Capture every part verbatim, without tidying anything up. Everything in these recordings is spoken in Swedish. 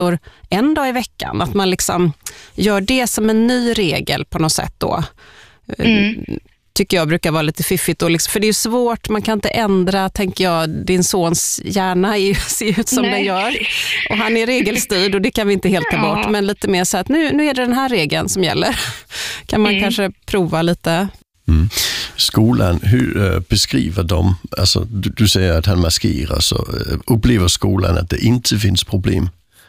en dag i veckan. Att man liksom gör det som en ny regel på något sätt då. Mm. Tycker jag brukar vara lite fiffigt. Och liksom, för det är ju svårt, man kan inte ändra, tänker jag, din sons hjärna är, ser ut som Nej. den gör. Och han är regelstyrd och det kan vi inte helt ta ja. bort. Men lite mer så att nu, nu är det den här regeln som gäller. Kan man mm. kanske prova lite. Mm. Skolan, hur äh, beskriver de, alltså du, du säger att han maskerar, så äh, upplever skolan att det inte finns problem?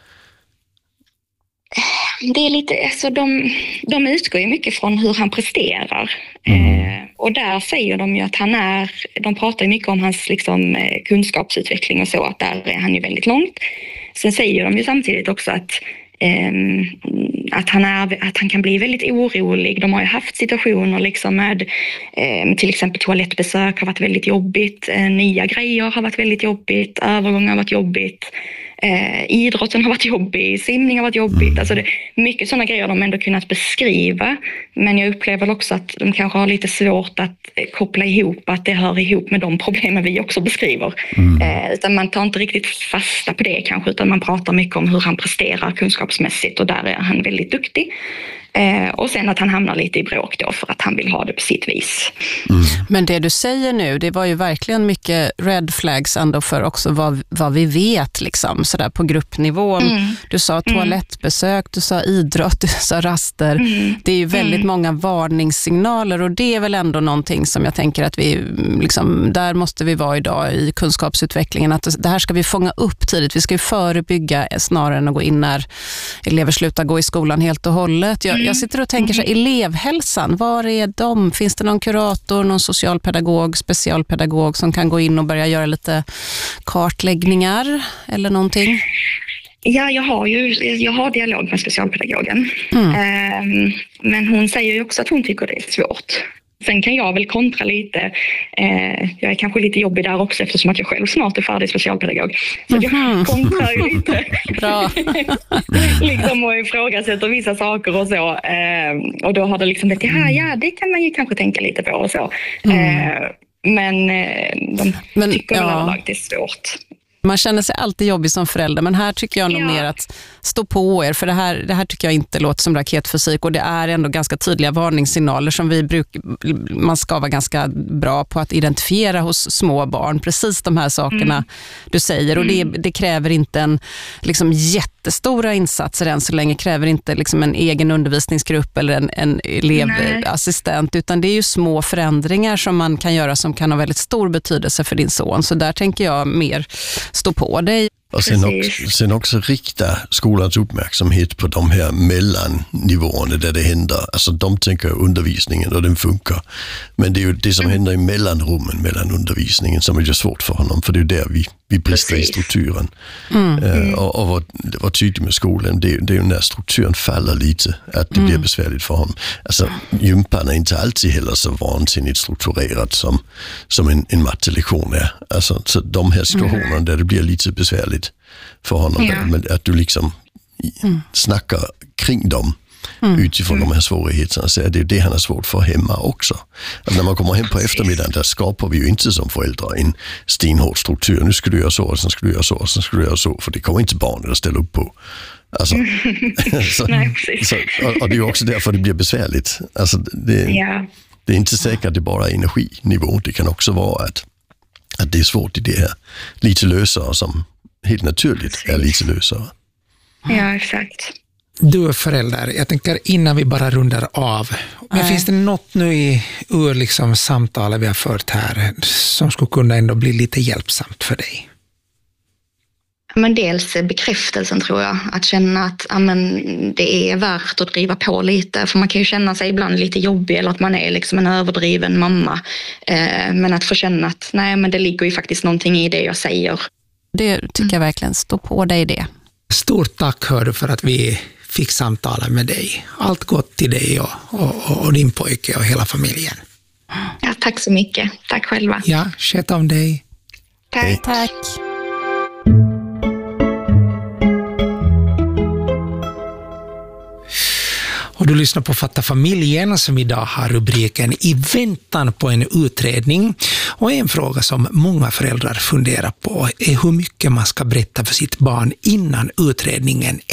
Det är lite, alltså de, de utgår ju mycket från hur han presterar. Mm. Eh, och där säger de ju att han är, de pratar ju mycket om hans liksom, kunskapsutveckling och så, att där är han ju väldigt långt. Sen säger de ju samtidigt också att Um, att, han är, att han kan bli väldigt orolig. De har ju haft situationer liksom med um, till exempel toalettbesök har varit väldigt jobbigt, uh, nya grejer har varit väldigt jobbigt, övergångar har varit jobbigt, uh, idrotten har varit jobbig, simning har varit jobbigt. Alltså det, mycket sådana grejer de ändå kunnat beskriva, men jag upplever också att de kanske har lite svårt att koppla ihop att det hör ihop med de problemen vi också beskriver. Mm. Uh, utan man tar inte riktigt fasta på det kanske, utan man pratar mycket om hur han presterar kunskapsmässigt, och där är han väldigt duktig. Eh, och sen att han hamnar lite i bråk då för att han vill ha det på sitt vis. Mm. Men det du säger nu, det var ju verkligen mycket red flags ändå för också vad, vad vi vet liksom, sådär på gruppnivå. Mm. Du sa toalettbesök, du sa idrott, du sa raster. Mm. Det är ju väldigt mm. många varningssignaler, och det är väl ändå någonting som jag tänker att vi liksom, där måste vi vara idag i kunskapsutvecklingen, att det här ska vi fånga upp tidigt. Vi ska ju förebygga snarare än att gå in när elever slutar gå i skolan helt och hållet. Jag, Jag sitter och tänker så här, elevhälsan, var är de? Finns det någon kurator, någon socialpedagog, specialpedagog som kan gå in och börja göra lite kartläggningar eller någonting? Ja, jag har ju jag har dialog med specialpedagogen. Mm. Um, men hon säger ju också att hon tycker det är svårt. Sen kan jag väl kontra lite. Eh, jag är kanske lite jobbig där också eftersom att jag själv snart är färdig specialpedagog. Så mm-hmm. jag kontrar ju lite. Bra. liksom och ifrågasätter vissa saker och så. Eh, och då har det liksom det här, ja det kan man ju kanske tänka lite på och så. Mm. Eh, men eh, de men, tycker väl ja. att det är svårt. Man känner sig alltid jobbig som förälder, men här tycker jag nog ja. mer att stå på er, för det här, det här tycker jag inte låter som raketfysik, och det är ändå ganska tydliga varningssignaler som vi bruk, man ska vara ganska bra på att identifiera hos små barn, precis de här sakerna mm. du säger, och det, det kräver inte en liksom jättestora insatser än så länge, kräver inte liksom en egen undervisningsgrupp eller en, en elevassistent, utan det är ju små förändringar som man kan göra som kan ha väldigt stor betydelse för din son, så där tänker jag mer stå på dig. Och sen också, sen också rikta skolans uppmärksamhet på de här mellannivåerna där det händer. Alltså de tänker undervisningen och den funkar. Men det är ju det som händer i mellanrummen mellan undervisningen som är ju svårt för honom. För det är där vi, vi brister i strukturen. Mm. Uh, och och vad, vad tydligt med skolan, det, det är ju när strukturen faller lite att det mm. blir besvärligt för honom. Alltså gympan är inte alltid heller så vansinnigt strukturerat som, som en, en mattelektion är. Alltså, så de här situationerna mm. där det blir lite besvärligt för honom, ja. men att du liksom mm. snackar kring dem mm. utifrån mm. de här svårigheterna, så är det det han har svårt för hemma också. Att när man kommer hem på eftermiddagen, där skapar vi ju inte som föräldrar en stenhård struktur. Nu ska du göra så, och sen ska du göra så, och sen ska du göra så, för det kommer inte barnet att ställa upp på. Alltså, så, Nej, så, och, och det är ju också därför det blir besvärligt. Alltså, det, ja. det är inte säkert att det bara är energinivå. Det kan också vara att, att det är svårt i det här lite lösare som helt naturligt är lite lösare. Ja, exakt. Du är förälder. Jag tänker innan vi bara rundar av. Men Nej. finns det något nu i ur liksom samtalet vi har fört här som skulle kunna ändå bli lite hjälpsamt för dig? Men dels bekräftelsen tror jag. Att känna att ja, men, det är värt att driva på lite. För man kan ju känna sig ibland lite jobbig eller att man är liksom en överdriven mamma. Eh, men att få känna att nej, men det ligger ju faktiskt någonting i det jag säger. Det tycker jag verkligen, stå på dig det. Stort tack hör för att vi fick samtala med dig. Allt gott till dig och, och, och din pojke och hela familjen. Ja, tack så mycket. Tack själva. Ja, sköt om dig. Tack. Hej. Tack. Och Du lyssnar på Fatta familjen som idag har rubriken I väntan på en utredning. Och en fråga som många föräldrar funderar på är hur mycket man ska berätta för sitt barn innan utredningen